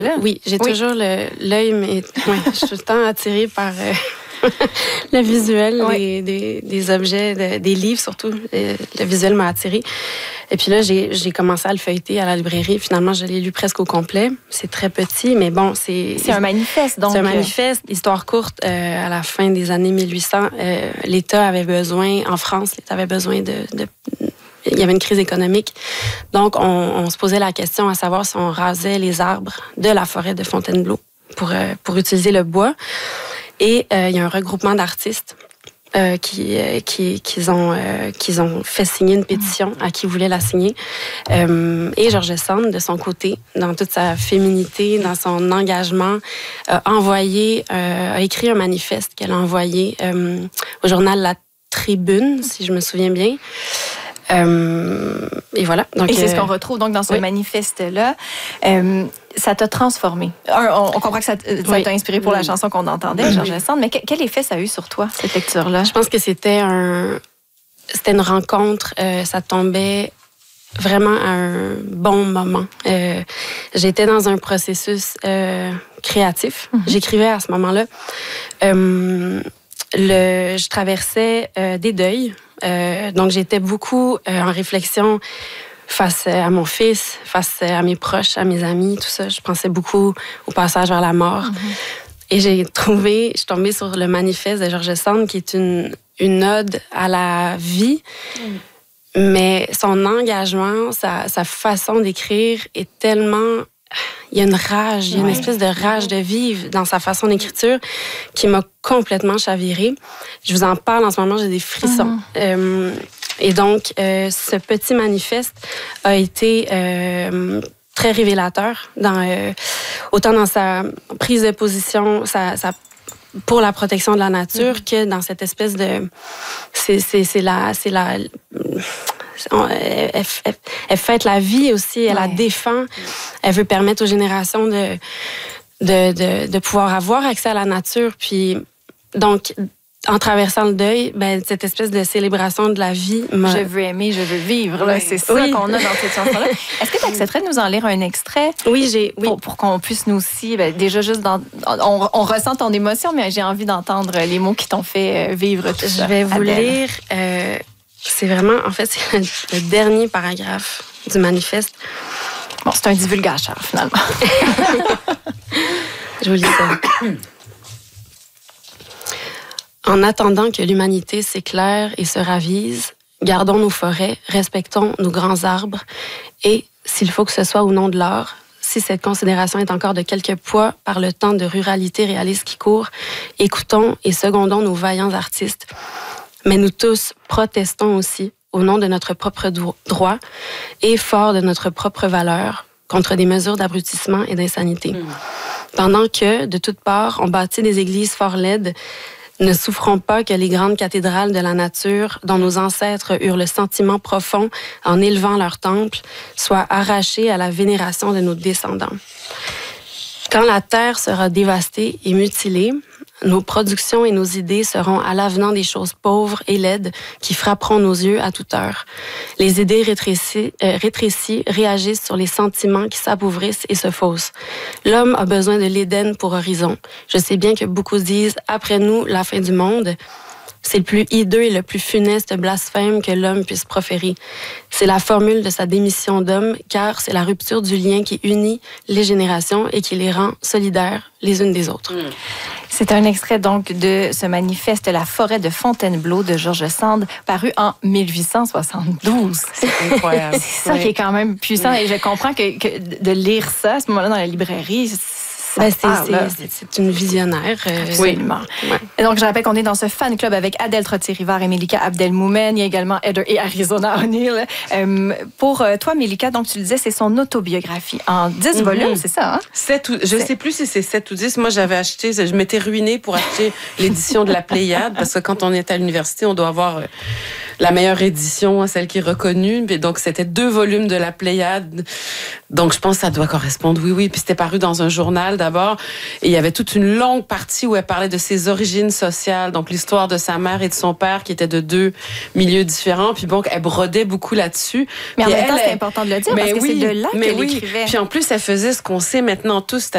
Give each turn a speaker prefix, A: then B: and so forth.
A: Oui, j'ai toujours l'œil, mais je suis tout le temps attirée par le visuel des objets, des livres surtout. Le visuel m'a attirée. Et puis là, j'ai commencé à le feuilleter à la librairie. Finalement, je l'ai lu presque au complet. C'est très petit, mais bon, c'est
B: un manifeste, donc.
A: C'est un manifeste. Histoire courte, à la fin des années 1800, l'État avait besoin, en France, l'État avait besoin il y avait une crise économique. Donc, on se posait la question à savoir si on rasait les arbres de la forêt de Fontainebleau pour utiliser le bois. Et il y a un regroupement d'artistes qu'ils ont fait signer une pétition à qui voulait la signer. Et George Sand, de son côté, dans toute sa féminité, dans son engagement, a écrit un manifeste qu'elle a envoyé au journal La Tribune, si je me souviens bien. Et voilà. Donc,
B: et c'est ce qu'on retrouve donc dans ce manifeste-là. Ça t'a transformé. On comprend que ça t'a inspiré pour la chanson qu'on entendait, George Sand, mais quel effet ça a eu sur toi, cette lecture-là?
A: Je pense que c'était une rencontre. Ça tombait vraiment à un bon moment. J'étais dans un processus créatif. J'écrivais à ce moment-là. Je traversais des deuils. Donc, j'étais beaucoup en réflexion face à mon fils, face à mes proches, à mes amis, tout ça. Je pensais beaucoup au passage vers la mort. Et je suis tombée sur le manifeste de George Sand, qui est une ode à la vie. Mais son engagement, sa façon d'écrire est tellement... Il y a une rage, il y a une espèce de rage de vivre dans sa façon d'écriture qui m'a complètement chavirée. Je vous en parle en ce moment, j'ai des frissons. Et donc, ce petit manifeste a été très révélateur, autant dans sa prise de position, pour la protection de la nature, que dans cette espèce de... Elle fête la vie aussi, elle la défend. Elle veut permettre aux générations de pouvoir avoir accès à la nature. Puis, donc, en traversant le deuil, cette espèce de célébration de la vie...
B: Je veux aimer, je veux vivre. Là, c'est ça qu'on a dans cette chanson-là. Est-ce que tu accepterais de nous en lire un extrait?
A: Oui,
B: Pour qu'on puisse nous aussi... déjà, juste on ressent ton émotion, mais j'ai envie d'entendre les mots qui t'ont fait vivre tout ça.
A: Je vais vous lire... c'est vraiment... En fait, c'est le dernier paragraphe du manifeste.
B: Bon, c'est un divulgateur, finalement.
A: Je vous lis ça. En attendant que l'humanité s'éclaire et se ravise, gardons nos forêts, respectons nos grands arbres et, s'il faut que ce soit au nom de l'art, si cette considération est encore de quelque poids par le temps de ruralité réaliste qui court, écoutons et secondons nos vaillants artistes. Mais nous tous protestons aussi, au nom de notre propre droit et fort de notre propre valeur, contre des mesures d'abrutissement et d'insanité. Pendant que, de toutes parts, on bâtit des églises fort laides, ne souffrons pas que les grandes cathédrales de la nature, dont nos ancêtres eurent le sentiment profond en élevant leurs temples, soient arrachées à la vénération de nos descendants. Quand la terre sera dévastée et mutilée, nos productions et nos idées seront à l'avenant des choses pauvres et laides qui frapperont nos yeux à toute heure. Les idées rétrécies réagissent sur les sentiments qui s'appauvrissent et se faussent. L'homme a besoin de l'Éden pour horizon. Je sais bien que beaucoup disent « après nous, la fin du monde ». C'est le plus hideux et le plus funeste blasphème que l'homme puisse proférer. C'est la formule de sa démission d'homme, car c'est la rupture du lien qui unit les générations et qui les rend solidaires les unes des autres.
B: C'est un extrait donc de ce manifeste La forêt de Fontainebleau de George Sand, paru en 1872.
C: C'est incroyable.
B: C'est ça qui est quand même puissant. Et je comprends que de lire ça à ce moment-là dans la librairie,
A: c'est une visionnaire.
B: Absolument.
A: Ouais.
B: Et donc, je rappelle qu'on est dans ce fan club avec Adèle Trottier-Rivard et Mélika Abdelmoumen. Il y a également Heather et Arizona O'Neill. Pour toi, Mélika, donc tu le disais, c'est son autobiographie en 10 volumes, c'est ça? Hein?
C: Je ne sais plus si c'est 7 ou 10. Moi, je m'étais ruinée pour acheter l'édition de la Pléiade, parce que quand on est à l'université, on doit avoir la meilleure édition, celle qui est reconnue. Et donc, c'était 2 volumes de la Pléiade. Donc, je pense que ça doit correspondre, oui. Puis c'était paru dans un journal d'abord. Et il y avait toute une longue partie où elle parlait de ses origines sociales, donc l'histoire de sa mère et de son père qui étaient de 2 milieux différents. Puis bon, elle brodait beaucoup là-dessus.
B: Mais en même temps, c'est important de le dire parce que c'est de là qu'elle écrivait.
C: Puis en plus, elle faisait ce qu'on sait maintenant tous,